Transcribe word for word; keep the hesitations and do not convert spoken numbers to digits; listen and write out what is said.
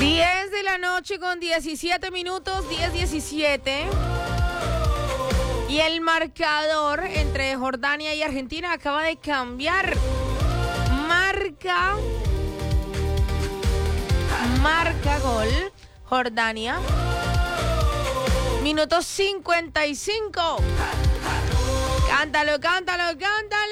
diez de la noche con diecisiete minutos, diez diecisiete. Y el marcador entre Jordania y Argentina acaba de cambiar. Marca, marca gol Jordania. Minuto cincuenta y cinco. Cántalo, cántalo, cántalo.